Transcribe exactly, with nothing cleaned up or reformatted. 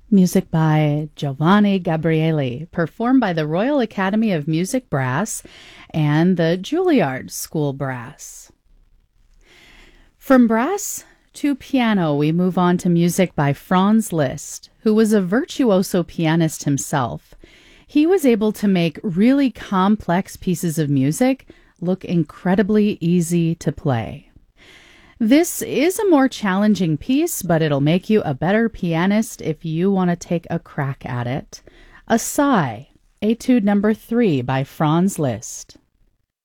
Music by Giovanni Gabrieli, performed by the Royal Academy of Music Brass and the Juilliard School Brass. From brass to piano, we move on to music by Franz Liszt, who was a virtuoso pianist himself. He was able to make really complex pieces of music look incredibly easy to play. This is a more challenging piece, but it'll make you a better pianist if you want to take a crack at it. A Sigh, Etude number three by Franz Liszt.